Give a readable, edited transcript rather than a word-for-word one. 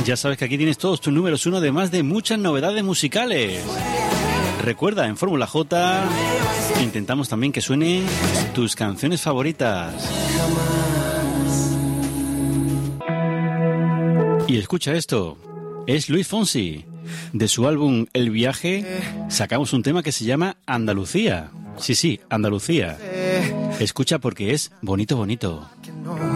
Ya sabes que aquí tienes todos tus números uno, además de muchas novedades musicales. Recuerda, en Fórmula J intentamos también que suenen tus canciones favoritas. Y escucha esto, es Luis Fonsi. De su álbum El Viaje sacamos un tema que se llama Andalucía. Sí, Andalucía. Escucha porque es bonito, bonito.